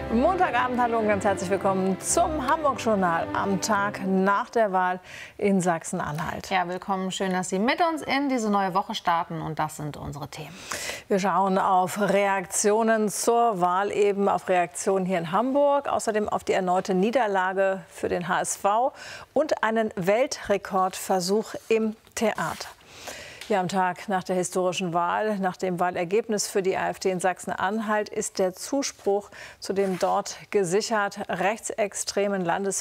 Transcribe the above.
Montagabend, hallo und ganz herzlich willkommen zum Hamburg-Journal am Tag nach der Wahl in Sachsen-Anhalt. Ja, willkommen. Schön, dass Sie mit uns in diese neue Woche starten. Und das sind unsere Themen. Wir schauen auf Reaktionen zur Wahl, eben auf Reaktionen hier in Hamburg, außerdem auf die erneute Niederlage für den HSV und einen Weltrekordversuch im Theater. Ja, am Tag nach der historischen Wahl, nach dem Wahlergebnis für die AfD in Sachsen-Anhalt, ist der Zuspruch zu dem dort gesichert rechtsextremen